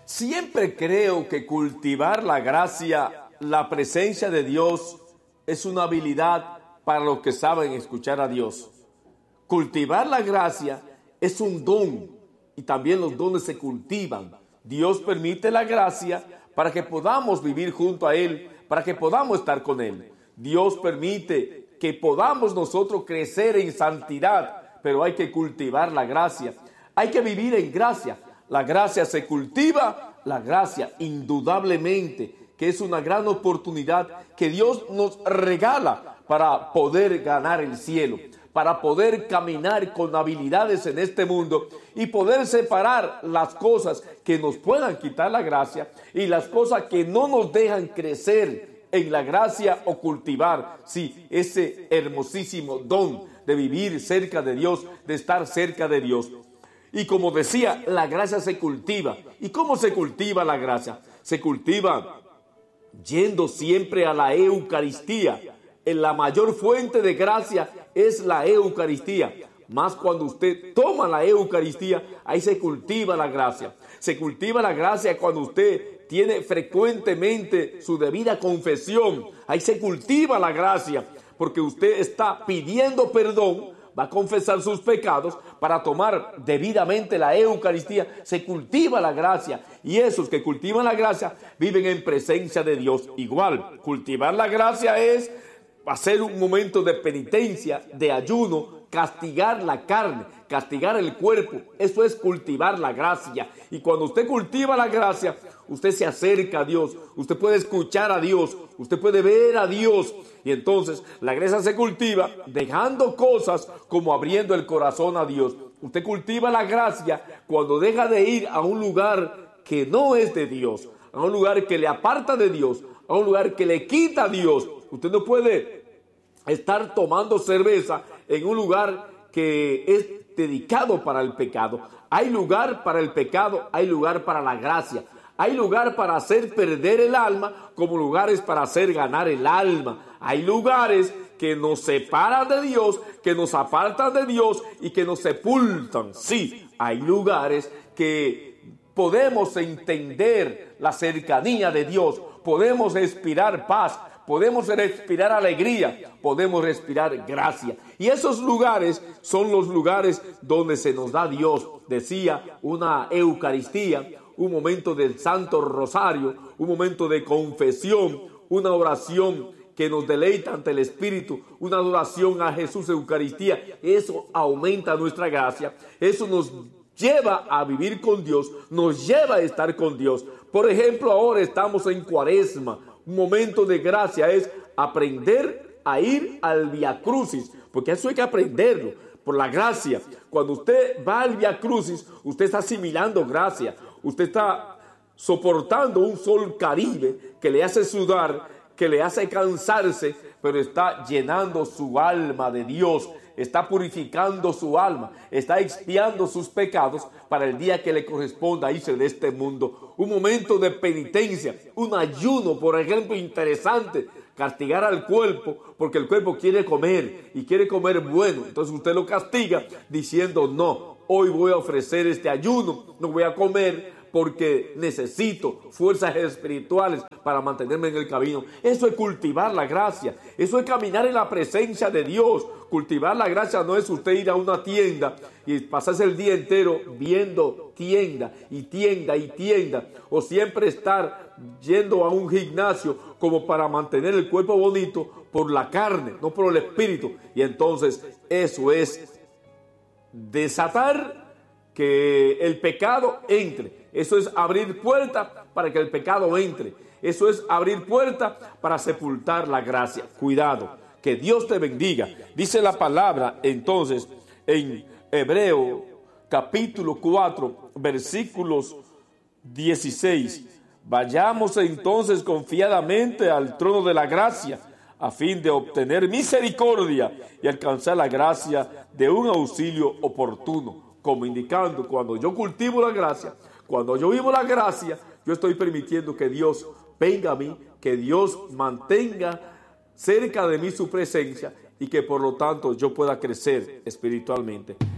Siempre creo que cultivar la gracia, la presencia de Dios, es una habilidad para los que saben escuchar a Dios. Cultivar la gracia es un don y también los dones se cultivan. Dios permite la gracia para que podamos vivir junto a Él, para que podamos estar con Él. Dios permite que podamos nosotros crecer en santidad, pero hay que cultivar la gracia. Hay que vivir en gracia. La gracia se cultiva, la gracia indudablemente que es una gran oportunidad que Dios nos regala para poder ganar el cielo, para poder caminar con habilidades en este mundo y poder separar las cosas que nos puedan quitar la gracia y las cosas que no nos dejan crecer en la gracia o cultivar, sí, ese hermosísimo don de vivir cerca de Dios, de estar cerca de Dios. Y como decía, la gracia se cultiva. ¿Y cómo se cultiva la gracia? Se cultiva yendo siempre a la Eucaristía. La mayor fuente de gracia es la Eucaristía. Más cuando usted toma la Eucaristía, ahí se cultiva la gracia. Se cultiva la gracia cuando usted tiene frecuentemente su debida confesión. Ahí se cultiva la gracia, porque usted está pidiendo perdón, va a confesar sus pecados para tomar debidamente la Eucaristía. Se cultiva la gracia y esos que cultivan la gracia viven en presencia de Dios. Igual, cultivar la gracia es hacer un momento de penitencia, de ayuno, castigar la carne, castigar el cuerpo. Eso es cultivar la gracia. Y cuando usted cultiva la gracia, usted se acerca a Dios, usted puede escuchar a Dios, usted puede ver a Dios. Y entonces la gracia se cultiva dejando cosas como abriendo el corazón a Dios. Usted cultiva la gracia cuando deja de ir a un lugar que no es de Dios, a un lugar que le aparta de Dios, a un lugar que le quita a Dios. Usted no puede estar tomando cerveza en un lugar que es dedicado para el pecado. Hay lugar para el pecado, hay lugar para la gracia. Hay lugar para hacer perder el alma, como lugares para hacer ganar el alma. Hay lugares que nos separan de Dios, que nos apartan de Dios y que nos sepultan. Sí, hay lugares que podemos entender la cercanía de Dios, podemos respirar paz, podemos respirar alegría, podemos respirar gracia. Y esos lugares son los lugares donde se nos da Dios. Decía, una Eucaristía, un momento del Santo Rosario, un momento de confesión, una oración que nos deleita ante el Espíritu, una adoración a Jesús Eucaristía. Eso aumenta nuestra gracia, eso nos lleva a vivir con Dios, nos lleva a estar con Dios. Por ejemplo, ahora estamos en Cuaresma. Un momento de gracia es aprender a ir al Via Crucis, porque eso hay que aprenderlo por la gracia. Cuando usted va al Via Crucis, usted está asimilando gracia. Usted está soportando un sol caribe que le hace sudar, que le hace cansarse, pero está llenando su alma de Dios, está purificando su alma, está expiando sus pecados para el día que le corresponda irse de este mundo. Un momento de penitencia, un ayuno, por ejemplo, interesante, castigar al cuerpo, porque el cuerpo quiere comer y quiere comer bueno. Entonces usted lo castiga diciendo, no, hoy voy a ofrecer este ayuno, no voy a comer porque necesito fuerzas espirituales para mantenerme en el camino. Eso es cultivar la gracia, eso es caminar en la presencia de Dios. Cultivar la gracia no es usted ir a una tienda y pasarse el día entero viendo tienda y tienda y tienda, o siempre estar yendo a un gimnasio como para mantener el cuerpo bonito por la carne, no por el espíritu. Y entonces eso es desatar que el pecado entre. Eso es abrir puertas para que el pecado entre. Eso es abrir puertas para sepultar la gracia. Cuidado, que Dios te bendiga. Dice la palabra entonces en Hebreo capítulo 4, versículos 16. Vayamos entonces confiadamente al trono de la gracia, a fin de obtener misericordia y alcanzar la gracia de un auxilio oportuno. Como indicando, cuando yo cultivo la gracia, cuando yo vivo la gracia, yo estoy permitiendo que Dios venga a mí, que Dios mantenga cerca de mí su presencia y que por lo tanto yo pueda crecer espiritualmente.